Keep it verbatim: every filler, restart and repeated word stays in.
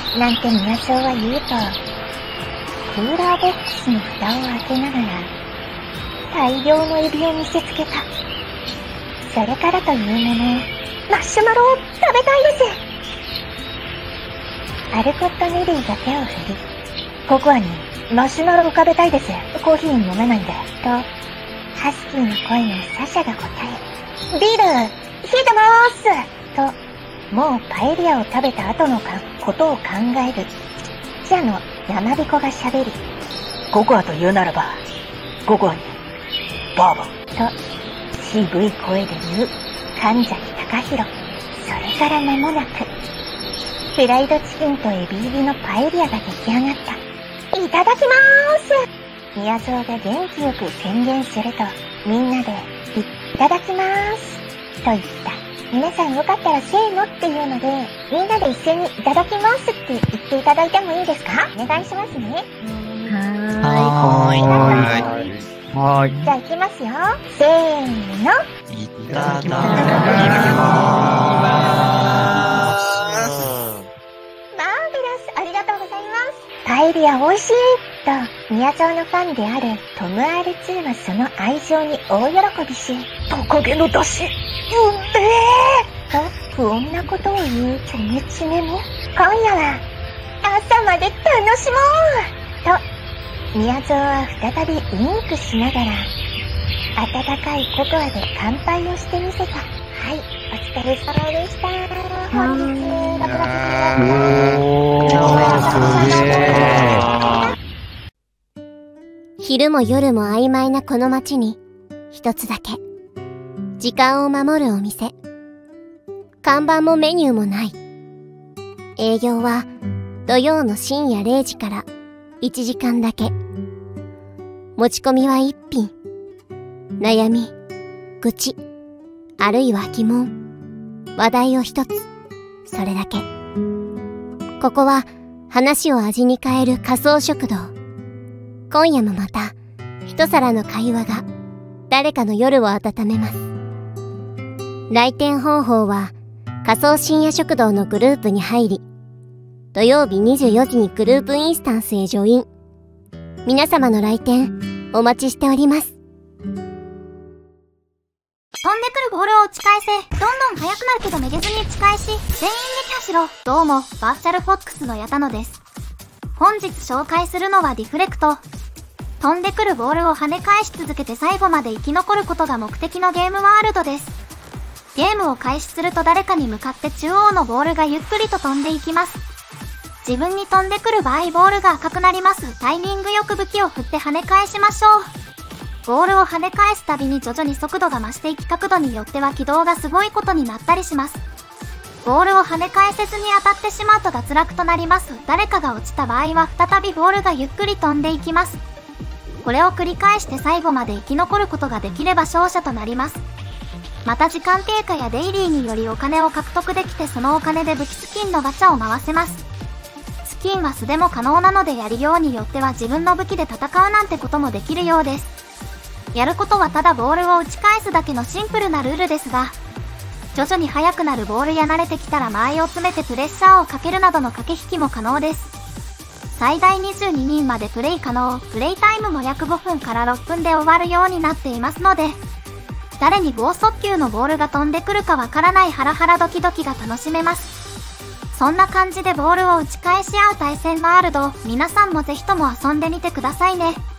なんて宮荘は言うと、クーラーボックスの蓋を開けながら、大量のエビを見せつけた。それからというもの、マッシュマロを食べたいです。アルコット・ネリーが手を振り、ココアにマッシュマロを食べたいです。コーヒー飲めないんで。と、ハスキーの声のサシャが答え、ビール、冷えてまーすと、もうパエリアを食べた後のかことを考える、ちっちゃの山彦が喋り、 ココアと言うならば、ココアに、バーボン。 と、渋い声で言う、神崎隆弘。それから間もなく、フライドチキンとエビ入りのパエリアが出来上がった。いただきまーす。宮蔵が元気よく宣言すると、みんなで、いただきまーす。と言った。皆さんよかったらせーのっていうので、みんなで一斉にいただきますって言っていただいてもいいですか？お願いしますね。 はーい。 はーい。 はーい。 じゃあ行きますよ。せーの。 いただきまマーベラス、ありがとうございます。パエリア美味しいと、宮沢のファンであるトム アールツー はその愛情に大喜びし、 トカゲの出汁、うんめと不穏なことを言うチョメチメも、今夜は朝まで楽しもうと、宮沢は再びウインクしながら、温かいココアで乾杯をしてみせた。はい、お疲れ様でした。本日、ラブラブ昼も夜も曖昧なこの街に、一つだけ、時間を守るお店。看板もメニューもない。営業は土曜の深夜れいじからいちじかんだけ。持ち込みはいっぴん。悩み、愚痴、あるいは疑問、話題を一つ、それだけ。ここは話を味に変える仮想食堂。今夜もまた一皿の会話が誰かの夜を温めます。来店方法は仮想深夜食堂のグループに入り、土曜日にじゅうよじにグループインスタンスへジョイン。皆様の来店お待ちしております。 飛んでくるボールを打ち返せ。どんどん速くなるけどめげずに打ち返し、全員で走ろう。どうも、バーチャルフォックスの矢田野です。本日紹介するのはディフレクト。飛んでくるボールを跳ね返し続けて最後まで生き残ることが目的のゲームワールドです。ゲームを開始すると誰かに向かって中央のボールがゆっくりと飛んでいきます。自分に飛んでくる場合ボールが赤くなります。タイミングよく武器を振って跳ね返しましょう。ボールを跳ね返すたびに徐々に速度が増していき、角度によっては軌道がすごいことになったりします。ボールを跳ね返せずに当たってしまうと脱落となります。誰かが落ちた場合は再びボールがゆっくり飛んでいきます。これを繰り返して最後まで生き残ることができれば勝者となります。また時間経過やデイリーによりお金を獲得できて、そのお金で武器スキンのガチャを回せます。スキンは素でも可能なので、やりようによっては自分の武器で戦うなんてこともできるようです。やることはただボールを打ち返すだけのシンプルなルールですが、徐々に速くなるボールや慣れてきたら間合いを詰めてプレッシャーをかけるなどの駆け引きも可能です。最大にじゅうににんまでプレイ可能。プレイタイムも約ごふんからろっぷんで終わるようになっていますので、誰に剛速球のボールが飛んでくるかわからないハラハラドキドキが楽しめます。そんな感じでボールを打ち返し合う対戦ワールド、皆さんもぜひとも遊んでみてくださいね。